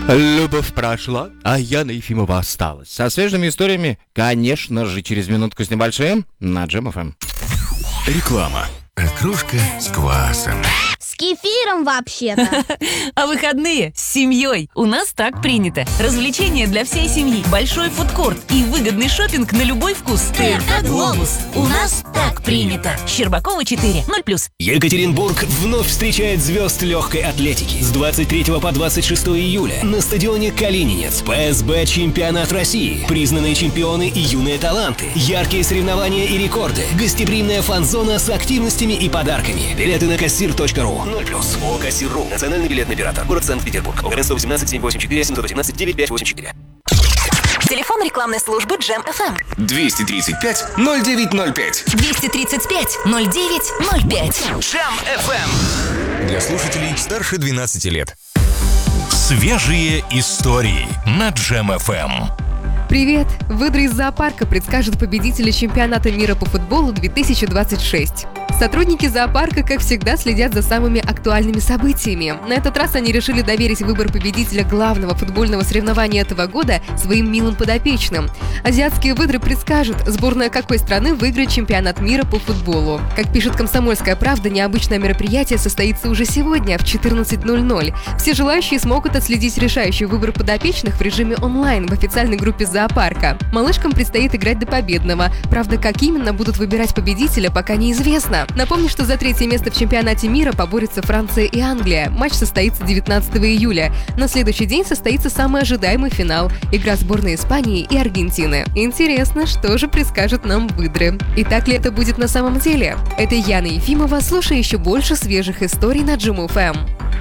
Любовь прошла, а Яна Ефимова осталась. Со свежими историями, конечно же, через минутку с небольшим на Джем ФМ. Реклама. Окрошка с квасом. С кефиром вообще-то. А выходные с семьей. У нас так принято. Развлечения для всей семьи, большой фудкорт и выгодный шопинг на любой вкус. ТРК «Глобус». У нас так принято. Щербакова 4, 0+. Екатеринбург вновь встречает звезд легкой атлетики. С 23 по 26 июля на стадионе Калининец ПСБ «Чемпионат России». Признанные чемпионы и юные таланты. Яркие соревнования и рекорды. Гостеприимная фан-зона с активностями и подарками. Билеты на кассир.ру. 0+. ООО «Кассир.ру». Национальный билетный оператор. Город Санкт-Петербург. ОГРН 118 784 718 9584. Телефон рекламной службы Джем ФМ. 235 0905. 235 0905. Джем ФМ. Для слушателей старше 12 лет. Свежие истории на Джем ФМ. Привет! Выдры из зоопарка предскажут победителя чемпионата мира по футболу 2026. Сотрудники зоопарка, как всегда, следят за самыми актуальными событиями. На этот раз они решили доверить выбор победителя главного футбольного соревнования этого года своим милым подопечным. Азиатские выдры предскажут, сборная какой страны выиграет чемпионат мира по футболу. Как пишет «Комсомольская правда», необычное мероприятие состоится уже сегодня в 14:00. Все желающие смогут отследить решающий выбор подопечных в режиме онлайн в официальной группе зоопарка. Малышкам предстоит играть до победного. Правда, как именно будут выбирать победителя, пока неизвестно. Напомню, что за третье место в чемпионате мира поборются Франция и Англия. Матч состоится 19 июля. На следующий день состоится самый ожидаемый финал – игра сборной Испании и Аргентины. Интересно, что же предскажут нам выдры. И так ли это будет на самом деле? Это Яна Ефимова. Слушай еще больше свежих историй на Джем ФМ.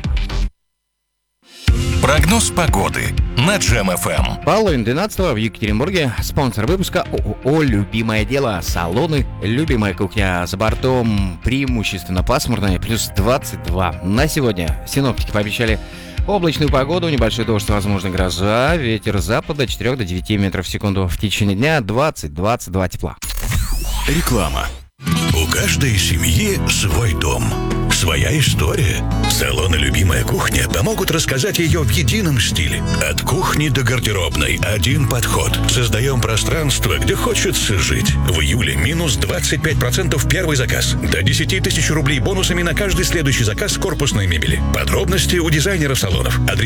Прогноз погоды на Джем ФМ. Половина 12 в Екатеринбурге. Спонсор выпуска ООО «Любимое дело». Салоны «Любимая кухня». За бортом преимущественно пасмурное, плюс 22. На сегодня синоптики пообещали облачную погоду, небольшой дождь, возможно гроза, ветер с запада 4 до 9 метров в секунду. В течение дня 20-22 тепла. Реклама. У каждой семьи свой дом, своя история. Салоны «Любимая кухня» помогут рассказать ее в едином стиле. От кухни до гардеробной один подход. Создаем пространство, где хочется жить. В июле минус 25% первый заказ. До 10 тысяч рублей бонусами на каждый следующий заказ корпусной мебели. Подробности у дизайнеров салонов.